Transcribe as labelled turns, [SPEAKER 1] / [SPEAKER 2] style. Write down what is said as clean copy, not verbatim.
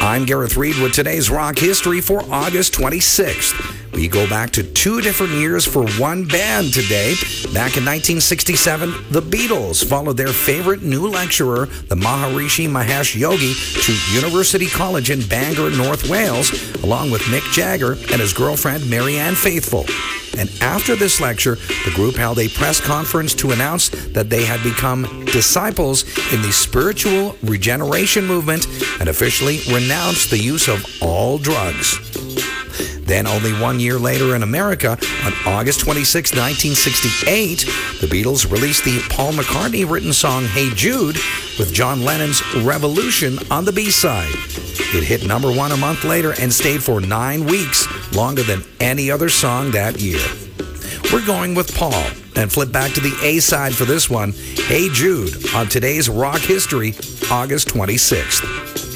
[SPEAKER 1] I'm Gareth Reed with today's rock history for August 26th. We go back to 2 different years for one band today. Back in 1967, the Beatles followed their favorite new lecturer, the Maharishi Mahesh Yogi, to University College in Bangor, North Wales, along with Mick Jagger and his girlfriend Marianne Faithfull. And after this lecture, the group held a press conference to announce that they had become disciples in the spiritual regeneration movement and officially renounced the use of all drugs. Then, only 1 year later in America, on August 26, 1968, the Beatles released the Paul McCartney-written song Hey Jude with John Lennon's Revolution on the B-side. It hit number 1 a month later and stayed for 9 weeks, longer than any other song that year. We're going with Paul and flip back to the A-side for this one, Hey Jude, on today's Rock History, August 26th.